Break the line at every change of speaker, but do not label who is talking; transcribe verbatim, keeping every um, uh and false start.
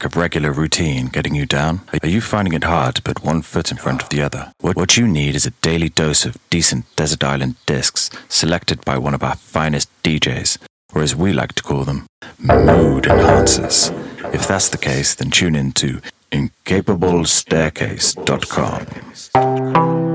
lack of regular routine getting you down? Are you finding it hard to put one foot in front of the other? What, what you need is a daily dose of decent Desert Island discs selected by one of our finest D Js, or as we like to call them, mood enhancers. If that's the case, then tune in to incapable staircase dot com.